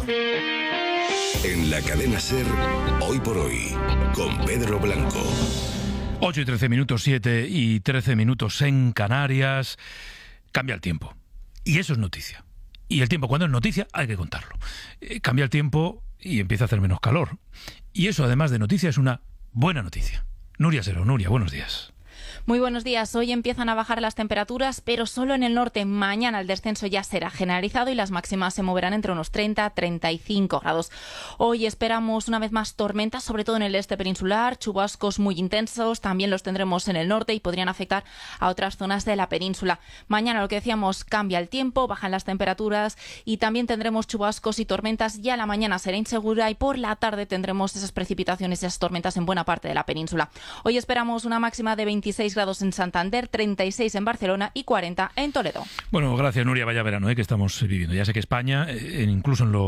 En la cadena SER, Hoy por Hoy, con Pedro Blanco. 8 y 13 minutos, 7 y 13 minutos en Canarias. Cambia el tiempo. Y eso es noticia. Y el tiempo, cuando es noticia, hay que contarlo. Cambia el tiempo y empieza a hacer menos calor. Y eso, además de noticia, es una buena noticia. Nuria Sero. Nuria, buenos días. Muy buenos días. Hoy empiezan a bajar las temperaturas, pero solo en el norte. Mañana el descenso ya será generalizado y las máximas se moverán entre unos 30 a 35 grados. Hoy esperamos una vez más tormentas, sobre todo en el este peninsular, chubascos muy intensos, también los tendremos en el norte y podrían afectar a otras zonas de la península. Mañana, lo que decíamos, cambia el tiempo, bajan las temperaturas y también tendremos chubascos y tormentas. Ya la mañana será insegura y por la tarde tendremos esas precipitaciones y esas tormentas en buena parte de la península. Hoy esperamos una máxima de 26 grados en Santander, 36 en Barcelona y 40 en Toledo. Bueno, gracias, Nuria. Vaya verano que estamos viviendo. Ya sé que España, incluso en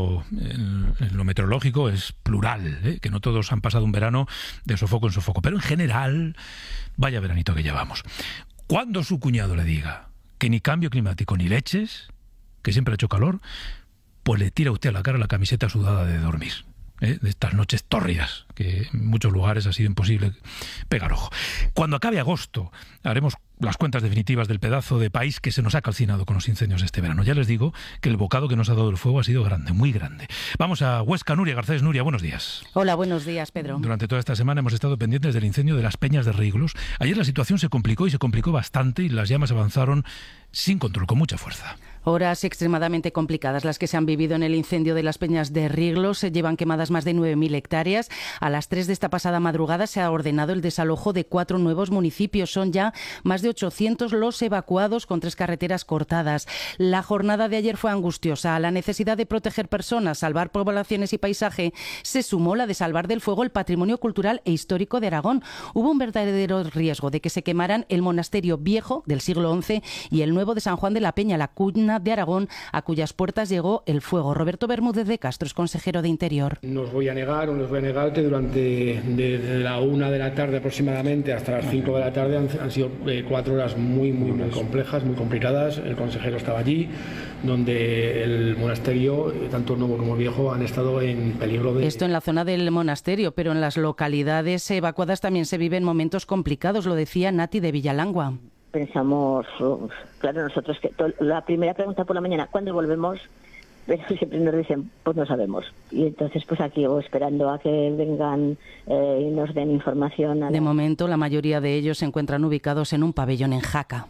lo meteorológico, es plural, que no todos han pasado un verano de sofoco en sofoco, pero en general, vaya veranito que llevamos. Cuando su cuñado le diga que ni cambio climático ni leches, que siempre ha hecho calor, pues le tira usted a la cara la camiseta sudada de dormir. De estas noches tórridas, que en muchos lugares ha sido imposible pegar ojo. Cuando acabe agosto, haremos las cuentas definitivas del pedazo de país que se nos ha calcinado con los incendios este verano. Ya les digo que el bocado que nos ha dado el fuego ha sido grande, muy grande. Vamos a Huesca. Nuria Garcés. Nuria, buenos días. Hola, buenos días, Pedro. Durante toda esta semana hemos estado pendientes del incendio de las Peñas de Riglos. Ayer la situación se complicó bastante y las llamas avanzaron sin control, con mucha fuerza. Horas extremadamente complicadas las que se han vivido en el incendio de las Peñas de Riglos. Se llevan quemadas más de 9.000 hectáreas. A las 3 de esta pasada madrugada se ha ordenado el desalojo de 4 nuevos municipios. Son ya más de 800 los evacuados con 3 carreteras cortadas. La jornada de ayer fue angustiosa. A la necesidad de proteger personas, salvar poblaciones y paisaje, se sumó la de salvar del fuego el patrimonio cultural e histórico de Aragón. Hubo un verdadero riesgo de que se quemaran el monasterio viejo del siglo XI y el nuevo de San Juan de la Peña, la cuna de Aragón, a cuyas puertas llegó el fuego. Roberto Bermúdez de Castro es consejero de Interior. No os voy a negar que durante desde la 1 de la tarde aproximadamente hasta las 5 de la tarde han sido 4 horas muy complejas, muy complicadas. El consejero estaba allí, donde el monasterio, tanto nuevo como viejo, han estado en peligro de... Esto en la zona del monasterio, pero en las localidades evacuadas también se viven momentos complicados, lo decía Nati de Villalangua. Pensamos, claro, nosotros que la primera pregunta por la mañana, ¿cuándo volvemos? Pero siempre nos dicen, pues no sabemos. Y entonces pues aquí esperando a que vengan y nos den información. De momento la mayoría de ellos se encuentran ubicados en un pabellón en Jaca.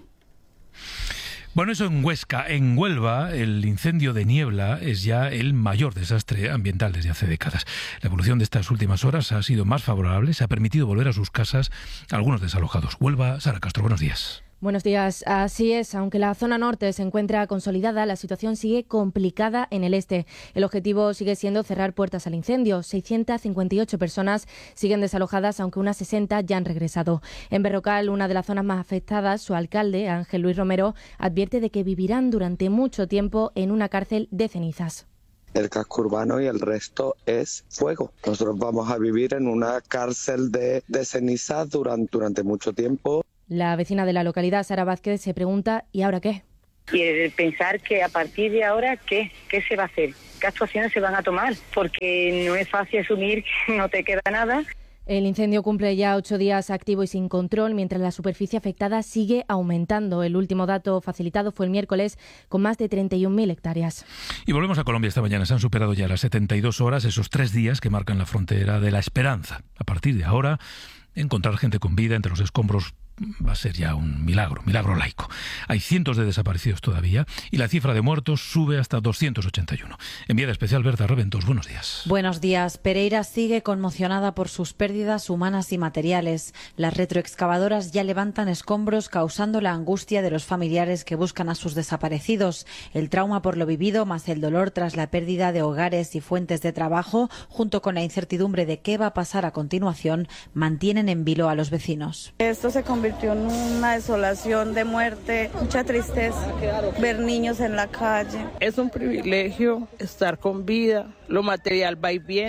Bueno, eso en Huesca. En Huelva, el incendio de Niebla es ya el mayor desastre ambiental desde hace décadas. La evolución de estas últimas horas ha sido más favorable, se ha permitido volver a sus casas a algunos desalojados. Huelva, Sara Castro, buenos días. Buenos días. Así es, aunque la zona norte se encuentra consolidada, la situación sigue complicada en el este. El objetivo sigue siendo cerrar puertas al incendio. 658 personas siguen desalojadas, aunque unas 60 ya han regresado. En Berrocal, una de las zonas más afectadas, su alcalde, Ángel Luis Romero, advierte de que vivirán durante mucho tiempo en una cárcel de cenizas. El casco urbano y el resto es fuego. Nosotros vamos a vivir en una cárcel de cenizas durante mucho tiempo. La vecina de la localidad, Sara Vázquez, se pregunta ¿y ahora qué? Y pensar que a partir de ahora, ¿qué se va a hacer? ¿Qué actuaciones se van a tomar? Porque no es fácil asumir que no te queda nada. El incendio cumple ya 8 días activo y sin control, mientras la superficie afectada sigue aumentando. El último dato facilitado fue el miércoles, con más de 31.000 hectáreas. Y volvemos a Colombia esta mañana. Se han superado ya las 72 horas, esos 3 días que marcan la frontera de la esperanza. A partir de ahora, encontrar gente con vida entre los escombros va a ser ya un milagro laico. Hay cientos de desaparecidos todavía y la cifra de muertos sube hasta 281. Enviada especial Berta Reventos, buenos días. Buenos días. Pereira sigue conmocionada por sus pérdidas humanas y materiales. Las retroexcavadoras ya levantan escombros, causando la angustia de los familiares que buscan a sus desaparecidos. El trauma por lo vivido, más el dolor tras la pérdida de hogares y fuentes de trabajo, junto con la incertidumbre de qué va a pasar a continuación, mantienen en vilo a los vecinos. Esto se convirtió en una desolación de muerte, mucha tristeza, ver niños en la calle. Es un privilegio estar con vida, lo material va y viene,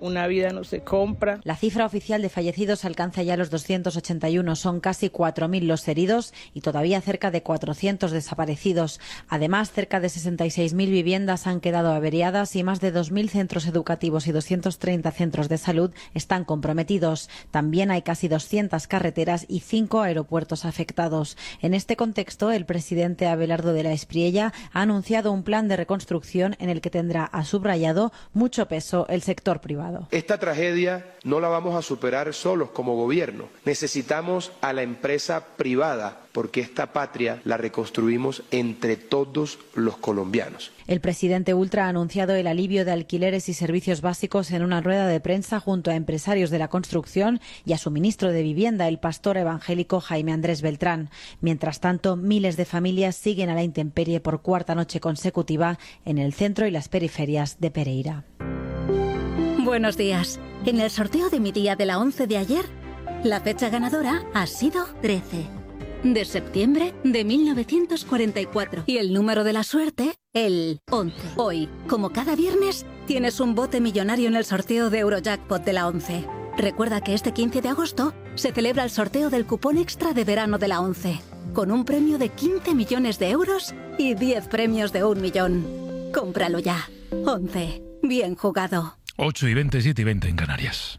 una vida no se compra. La cifra oficial de fallecidos alcanza ya los 281, son casi 4.000 los heridos y todavía cerca de 400 desaparecidos. Además, cerca de 66.000 viviendas han quedado averiadas y más de 2.000 centros educativos y 230 centros de salud están comprometidos. También hay casi 200 carreteras y 5 aeropuertos afectados. En este contexto, el presidente Abelardo de la Espriella ha anunciado un plan de reconstrucción en el que tendrá, ha subrayado, mucho peso el sector privado. Esta tragedia no la vamos a superar solos como gobierno. Necesitamos a la empresa privada porque esta patria la reconstruimos entre todos los colombianos. El presidente Ultra ha anunciado el alivio de alquileres y servicios básicos en una rueda de prensa junto a empresarios de la construcción y a su ministro de Vivienda, el pastor evangélico Jaime Andrés Beltrán. Mientras tanto, miles de familias siguen a la intemperie por cuarta noche consecutiva en el centro y las periferias de Pereira. Buenos días. En el sorteo de mi día de la 11 de ayer, la fecha ganadora ha sido 13 de septiembre de 1944 y el número de la suerte, el 11. Hoy, como cada viernes, tienes un bote millonario en el sorteo de Eurojackpot de la 11. Recuerda que este 15 de agosto se celebra el sorteo del cupón extra de verano de la 11, con un premio de 15 millones de euros y 10 premios de 1 millón. Cómpralo ya. 11. Bien jugado. 8:20, 7:20 en Canarias.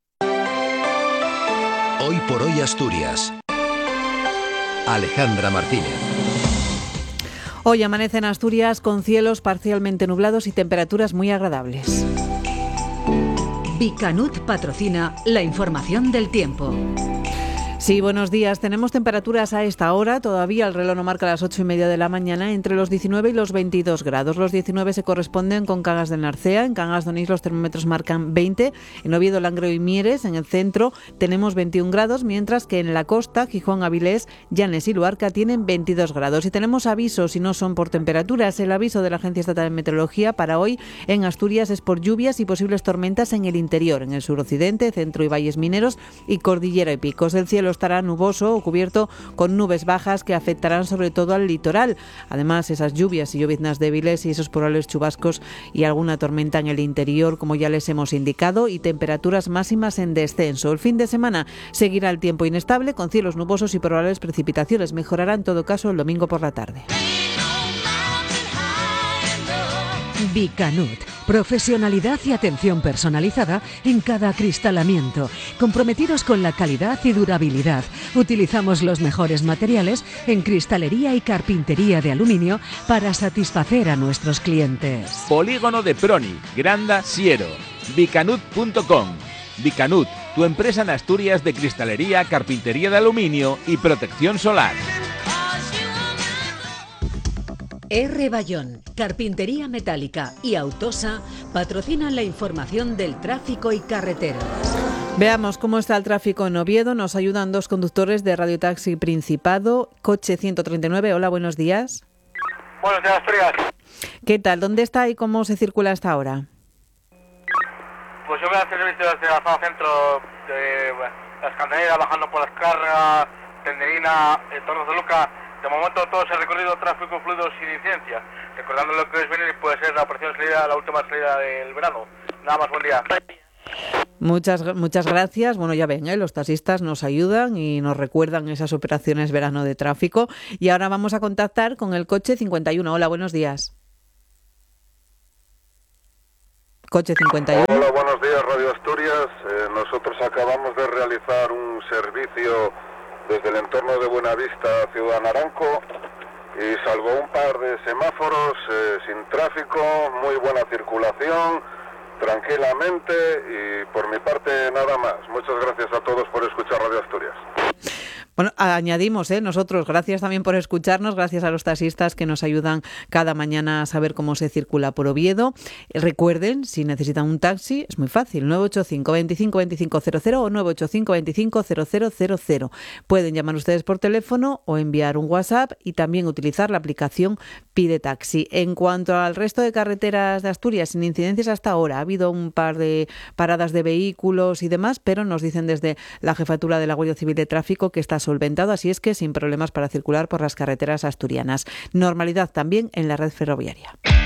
Hoy por hoy Asturias. Alejandra Martínez. Hoy amanece en Asturias con cielos parcialmente nublados y temperaturas muy agradables. Bicanut patrocina la información del tiempo. Sí, buenos días. Tenemos temperaturas a esta hora, todavía el reloj no marca las 8:30 de la mañana, entre los 19 y los 22 grados. Los 19 se corresponden con Cangas del Narcea, en Cangas de Onís los termómetros marcan 20, en Oviedo, Langreo y Mieres, en el centro tenemos 21 grados, mientras que en la costa, Gijón, Avilés, Llanes y Luarca tienen 22 grados. Y tenemos avisos, y no son por temperaturas. El aviso de la Agencia Estatal de Meteorología para hoy en Asturias es por lluvias y posibles tormentas en el interior, en el suroccidente, centro y valles mineros y cordillera y picos. El cielo estará nuboso o cubierto con nubes bajas que afectarán sobre todo al litoral. Además, esas lluvias y lloviznas débiles y esos probables chubascos y alguna tormenta en el interior, como ya les hemos indicado, y temperaturas máximas en descenso. El fin de semana seguirá el tiempo inestable con cielos nubosos y probables precipitaciones. Mejorará en todo caso el domingo por la tarde. Bicanut, profesionalidad y atención personalizada en cada acristalamiento, comprometidos con la calidad y durabilidad. Utilizamos los mejores materiales en cristalería y carpintería de aluminio para satisfacer a nuestros clientes. Polígono de Proni, Granda, Siero, bicanut.com. Bicanut, tu empresa en Asturias de cristalería, carpintería de aluminio y protección solar. R. Bayón, Carpintería Metálica y Autosa patrocinan la información del tráfico y carreteras. Veamos cómo está el tráfico en Oviedo. Nos ayudan dos conductores de Radio Taxi Principado. Coche 139, hola, buenos días. Buenos días, Asturias. ¿Qué tal? ¿Dónde está y cómo se circula hasta ahora? Pues yo voy a hacer servicio desde la zona centro de la Escandinavia, bajando por las cargas, Tenderina, Torres de Luca. De momento todo se ha recorrido tráfico fluido sin incidencia. Recordando lo que es venir, puede ser la operación salida, la última salida del verano. Nada más, buen día. Muchas gracias. Bueno, ya ven, los taxistas nos ayudan y nos recuerdan esas operaciones verano de tráfico. Y ahora vamos a contactar con el coche 51. Hola, buenos días. Coche 51. Hola, buenos días, Radio Asturias. Nosotros acabamos de realizar un servicio desde el entorno de Buenavista a Ciudad Naranco y salvo un par de semáforos sin tráfico, muy buena circulación, tranquilamente, y por mi parte nada más. Muchas gracias a todos por escuchar Radio Asturias. Bueno, añadimos, nosotros, gracias también por escucharnos, gracias a los taxistas que nos ayudan cada mañana a saber cómo se circula por Oviedo. Recuerden, si necesitan un taxi, es muy fácil, 985 25 2500 o 985 25 0000. Pueden llamar ustedes por teléfono o enviar un WhatsApp y también utilizar la aplicación Pide Taxi. En cuanto al resto de carreteras de Asturias, sin incidencias hasta ahora, ha habido un par de paradas de vehículos y demás, pero nos dicen desde la Jefatura de la Guardia Civil de Tráfico que está solventado, así es que sin problemas para circular por las carreteras asturianas. Normalidad también en la red ferroviaria. ¿Quieres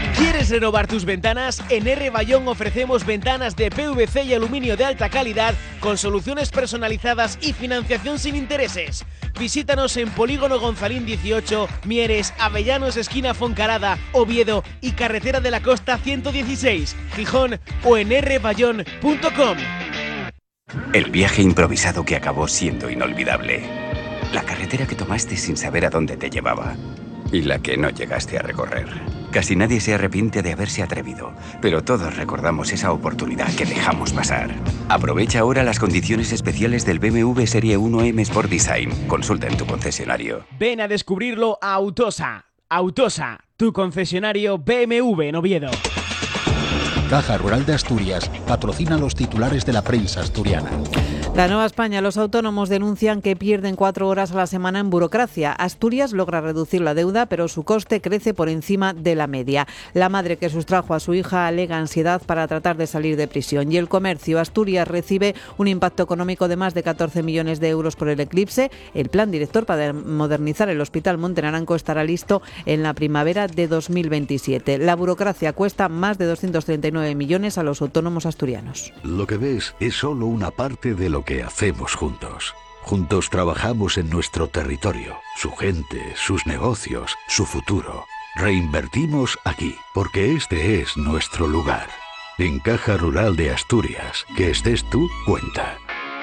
¿Quieres renovar tus ventanas? En R. Bayón ofrecemos ventanas de PVC y aluminio de alta calidad con soluciones personalizadas y financiación sin intereses. Visítanos en Polígono Gonzalín 18, Mieres, Avellanos esquina Foncarada, Oviedo y Carretera de la Costa 116, Gijón o en rbayón.com. El viaje improvisado que acabó siendo inolvidable. La carretera que tomaste sin saber a dónde te llevaba. Y la que no llegaste a recorrer. Casi nadie se arrepiente de haberse atrevido, pero todos recordamos esa oportunidad que dejamos pasar. Aprovecha ahora las condiciones especiales del BMW Serie 1M Sport Design. Consulta en tu concesionario. Ven a descubrirlo a Autosa. Autosa, tu concesionario BMW en Oviedo. Caja Rural de Asturias patrocina los titulares de la prensa asturiana. La Nueva España, los autónomos denuncian que pierden 4 horas a la semana en burocracia. Asturias logra reducir la deuda, pero su coste crece por encima de la media. La madre que sustrajo a su hija alega ansiedad para tratar de salir de prisión. Y el comercio, Asturias recibe un impacto económico de más de 14 millones de euros por el eclipse. El plan director para modernizar el Hospital Monte Naranco estará listo en la primavera de 2027. La burocracia cuesta más de 239 millones a los autónomos asturianos. Lo que ves es solo una parte de lo que hacemos juntos. Juntos trabajamos en nuestro territorio, su gente, sus negocios, su futuro. Reinvertimos aquí, porque este es nuestro lugar. En Caja Rural de Asturias, que estés tú, cuenta.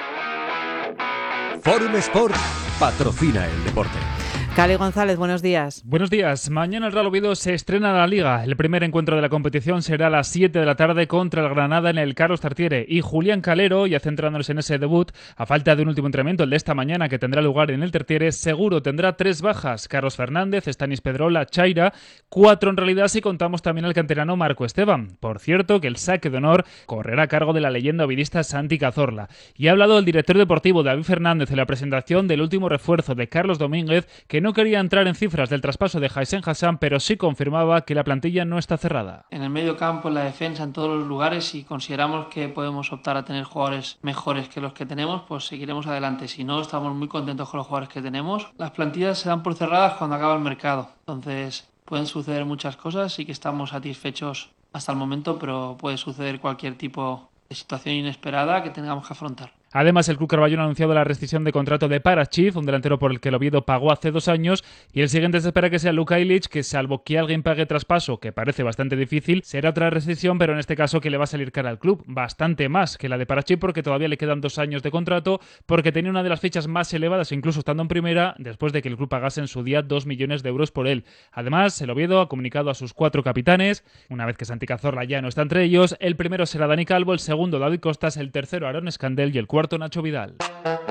Forum Sport patrocina el deporte. Cali González, buenos días. Buenos días. Mañana el Real Oviedo se estrena la Liga. El primer encuentro de la competición será a las 7 de la tarde contra el Granada en el Carlos Tartiere. Y Julián Calero, ya centrándonos en ese debut, a falta de un último entrenamiento, el de esta mañana que tendrá lugar en el Tartiere, seguro tendrá 3 bajas. Carlos Fernández, Stanis Pedrola, Chaira, 4 en realidad si contamos también al canterano Marco Esteban. Por cierto, que el saque de honor correrá a cargo de la leyenda ovidista Santi Cazorla. Y ha hablado el director deportivo David Fernández en la presentación del último refuerzo de Carlos Domínguez, que no quería entrar en cifras del traspaso de Jaisen Hassan, pero sí confirmaba que la plantilla no está cerrada. En el medio campo, en la defensa, en todos los lugares, si consideramos que podemos optar a tener jugadores mejores que los que tenemos, pues seguiremos adelante. Si no, estamos muy contentos con los jugadores que tenemos. Las plantillas se dan por cerradas cuando acaba el mercado. Entonces, pueden suceder muchas cosas, sí que estamos satisfechos hasta el momento, pero puede suceder cualquier tipo de situación inesperada que tengamos que afrontar. Además, el Club Carballón ha anunciado la rescisión de contrato de Parachiv, un delantero por el que el Oviedo pagó hace 2 años, y el siguiente se espera que sea Luka Ilic, que salvo que alguien pague traspaso, que parece bastante difícil, será otra rescisión, pero en este caso que le va a salir cara al club, bastante más que la de Parachiv, porque todavía le quedan 2 años de contrato, porque tenía una de las fichas más elevadas, incluso estando en primera, después de que el club pagase en su día 2 millones de euros por él. Además, el Oviedo ha comunicado a sus 4 capitanes, una vez que Santi Cazorla ya no está entre ellos, el primero será Dani Calvo, el segundo David Costas, el tercero Aaron Escandel y el cuarto Nacho Vidal.